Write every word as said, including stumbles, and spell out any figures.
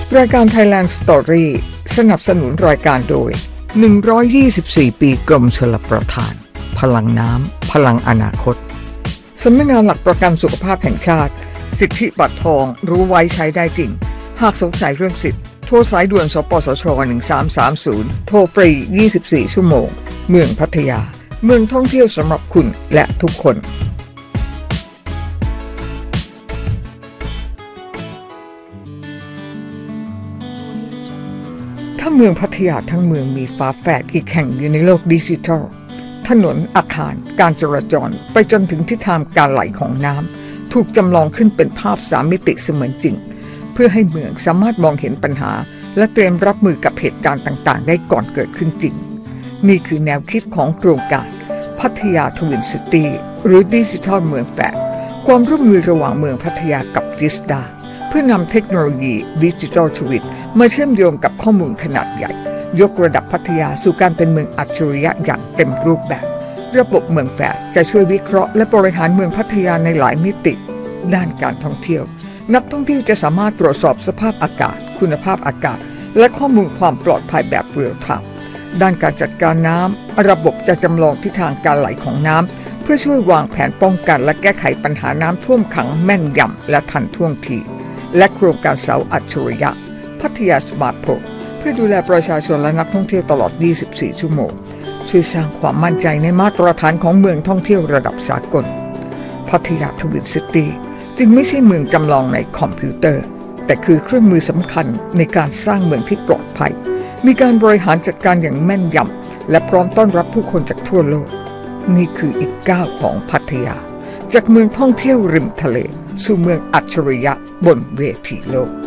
รายการ Thailand Story สนับสนุนรายการโดยหนึ่งร้อยยี่สิบสี่ปีกรมชลประทานพลังน้ำพลังอนาคตสำนักงานหลักประกันสุขภาพแห่งชาติสิทธิบัตรทองรู้ไว้ใช้ได้จริงหากสงสัยเรื่องสิทธิ์โทรสายด่วนสปสชหนึ่งสามสามศูนย์โทรฟรียี่สิบสี่ชั่วโมงเมืองพัทยาเมืองท่องเที่ยวสำหรับคุณและทุกคนถ้าเมืองพัทยาทั้งเมืองมีฝาแฝดอีกแห่งอยู่ในโลกดิจิทัลถนนอาคารการจราจรไปจนถึงทิศทางการไหลของน้ำถูกจำลองขึ้นเป็นภาพสามมิติเสมือนจริงเพื่อให้เมืองสามารถมองเห็นปัญหาและเตรียมรับมือกับเหตุการณ์ต่างๆได้ก่อนเกิดขึ้นจริงนี่คือแนวคิดของโครงการพัทยาทวินซิตี้หรือดิจิทัลเมืองแฝดความร่วมมือระหว่างเมืองพัทยากับจิสดาเพื่อนำเทคโนโลยีดิจิทัลทวินมาเชื่อมโยงกับข้อมูลขนาดใหญ่ยกระดับพัทยาสู่การเป็นเมืองอัจฉริยะอย่างเต็มรูปแบบระบบเมืองแฝดจะช่วยวิเคราะห์และบริหารเมืองพัทยาในหลายมิติด้านการท่องเที่ยวนักท่องเที่ยวจะสามารถตรวจสอบสภาพอากาศคุณภาพอากาศและข้อมูลความปลอดภัยแบบเรียลไทม์ด้านการจัดการน้ำระบบจะจำลองทิศทางการไหลของน้ำเพื่อช่วยวางแผนป้องกันและแก้ไขปัญหาน้ำท่วมขังแม่นยำและทันท่วงทีและโครงการเสาอัจฉริยะพัทยาสมาร์ทโพลเพื่อดูแลประชาชนและนักท่องเที่ยวตลอดยี่สิบสี่ชั่วโมงช่วยสร้างความมั่นใจในมาตรฐานของเมืองท่องเที่ยวระดับสากลพัทยาทวินซิตี้จึงไม่ใช่เมืองจำลองในคอมพิวเตอร์แต่คือเครื่องมือสำคัญในการสร้างเมืองที่ปลอดภัยมีการบริหารจัดการอย่างแม่นยำและพร้อมต้อนรับผู้คนจากทั่วโลกนี่คืออีกก้าวของพัทยาจากเมืองท่องเที่ยวริมทะเลสู่เมืองอัจฉริยะบนเวทีโลก